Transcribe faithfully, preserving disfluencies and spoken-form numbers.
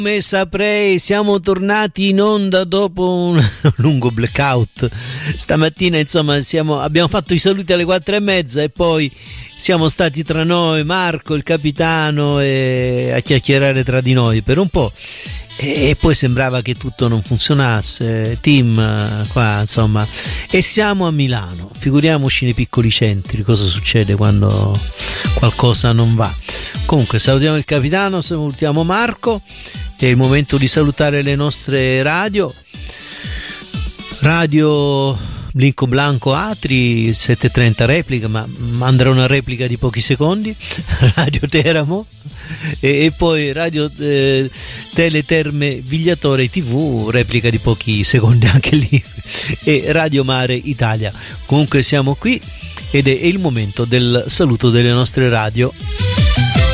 Come saprei, siamo tornati in onda dopo un lungo blackout. Stamattina, insomma, siamo, abbiamo fatto i saluti alle quattro e mezza e poi siamo stati tra noi, Marco, il capitano, e a chiacchierare tra di noi per un po'. E poi sembrava che tutto non funzionasse, team qua, insomma. E siamo a Milano, figuriamoci nei piccoli centri cosa succede quando qualcosa non va. Comunque salutiamo il capitano, salutiamo Marco. È il momento di salutare le nostre radio. Radio Blinco Blanco Atri settecentotrenta replica, ma andrà una replica di pochi secondi. Radio Teramo e, e poi Radio eh, Teleterme Vigliatore tivù, replica di pochi secondi anche lì, e Radio Mare Italia. Comunque siamo qui ed è il momento del saluto delle nostre radio.